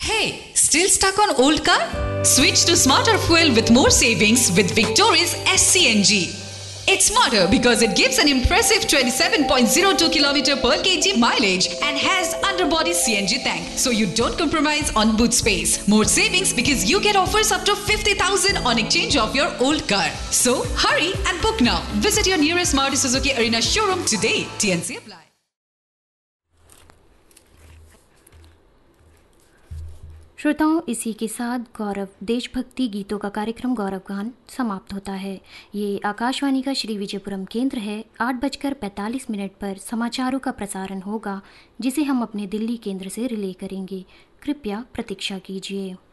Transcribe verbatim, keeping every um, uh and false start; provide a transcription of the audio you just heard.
Hey, still stuck on old car? Switch to smarter fuel with more savings with Victoria's S C N G. It's smarter because it gives an impressive twenty-seven point zero two kilometers per kg mileage and has underbody C N G tank, so you don't compromise on boot space. More savings because you get offers up to fifty thousand on exchange of your old car. So hurry and book now. Visit your nearest Maruti Suzuki Arena showroom today. T N C apply. श्रोताओं, इसी के साथ गौरव देशभक्ति गीतों का कार्यक्रम गौरव गान समाप्त होता है। ये आकाशवाणी का श्री विजयपुरम केंद्र है। आठ बजकर पैंतालीस मिनट पर समाचारों का प्रसारण होगा, जिसे हम अपने दिल्ली केंद्र से रिले करेंगे। कृपया प्रतीक्षा कीजिए।